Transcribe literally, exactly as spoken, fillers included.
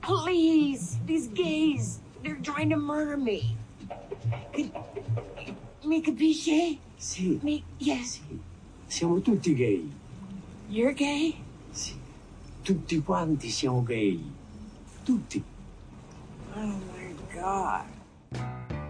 Please, these gays, they're trying to murder me. Could, mi capisce? Sì. Mi, yes. Sì. Siamo tutti gay. You're gay? Sì. Tutti quanti siamo gay. Tutti. Oh my God.